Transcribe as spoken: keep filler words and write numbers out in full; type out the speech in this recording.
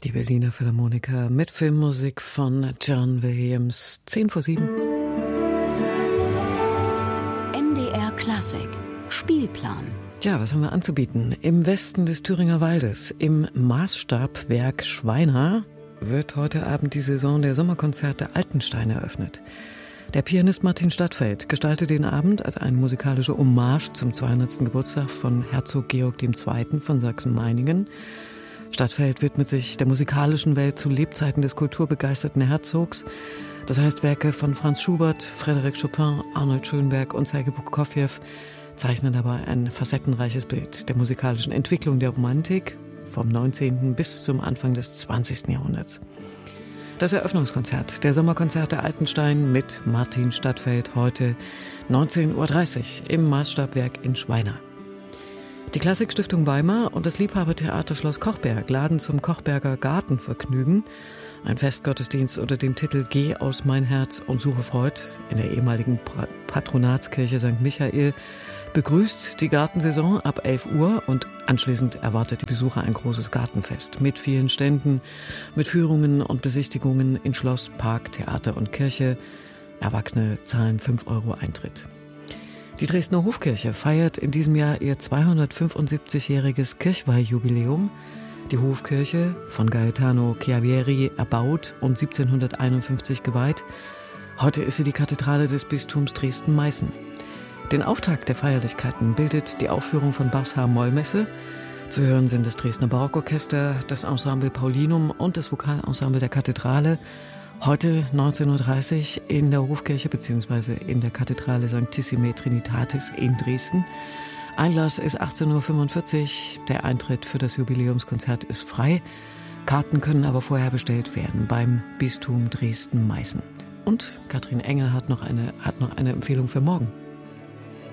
Die Berliner Philharmoniker mit Filmmusik von John Williams. Zehn vor sieben. M D R Klassik. Spielplan. Ja, was haben wir anzubieten? Im Westen des Thüringer Waldes, im Maßstabwerk Schweina, wird heute Abend die Saison der Sommerkonzerte Altenstein eröffnet. Der Pianist Martin Stadtfeld gestaltet den Abend als eine musikalische Hommage zum zweihundertsten Geburtstag von Herzog Georg der Zweite. von Sachsen-Meiningen. Stadtfeld widmet sich der musikalischen Welt zu Lebzeiten des kulturbegeisterten Herzogs. Das heißt, Werke von Franz Schubert, Frédéric Chopin, Arnold Schönberg und Sergei Prokofjew zeichnen dabei ein facettenreiches Bild der musikalischen Entwicklung der Romantik vom neunzehnten bis zum Anfang des zwanzigsten Jahrhunderts. Das Eröffnungskonzert der Sommerkonzerte Altenstein mit Martin Stadtfeld heute neunzehn Uhr dreißig im Maßstabwerk in Schweina. Die Klassikstiftung Weimar und das Liebhabertheater Schloss Kochberg laden zum Kochberger Gartenvergnügen, ein Festgottesdienst unter dem Titel Geh aus mein Herz und suche Freud in der ehemaligen Patronatskirche Sankt Michael, begrüßt die Gartensaison ab elf Uhr und anschließend erwartet die Besucher ein großes Gartenfest mit vielen Ständen, mit Führungen und Besichtigungen in Schloss, Park, Theater und Kirche. Erwachsene zahlen fünf Euro Eintritt. Die Dresdner Hofkirche feiert in diesem Jahr ihr zweihundertfünfundsiebzigjähriges Kirchweihjubiläum. Die Hofkirche, von Gaetano Chiavieri erbaut und siebzehnhunderteinundfünfzig geweiht. Heute ist sie die Kathedrale des Bistums Dresden-Meißen. Den Auftakt der Feierlichkeiten bildet die Aufführung von Bachs H-Moll-Messe. Zu hören sind das Dresdner Barockorchester, das Ensemble Paulinum und das Vokalensemble der Kathedrale. Heute neunzehn Uhr dreißig in der Hofkirche bzw. in der Kathedrale Sanctissime Trinitatis in Dresden. Einlass ist achtzehn Uhr fünfundvierzig. Der Eintritt für das Jubiläumskonzert ist frei. Karten können aber vorher bestellt werden beim Bistum Dresden-Meißen. Und Katrin Engel hat noch eine, hat noch eine Empfehlung für morgen.